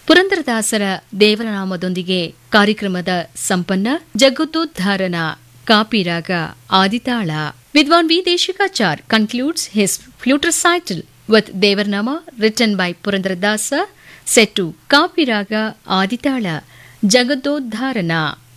ಪುರಂದರದಾಸರ ದೇವರನಾಮದೊಂದಿಗೆ ಕಾರ್ಯಕ್ರಮದ ಸಂಪನ್ನ ಜಗತ್ತೋದ್ಧಾರನ Kapi raga ಆದಿತಾಳ. Vidwan V. Deshikachar concludes his flute recital with Devarnama written by Purandaradasa set to Kapiraga Aditala Jagadodharana.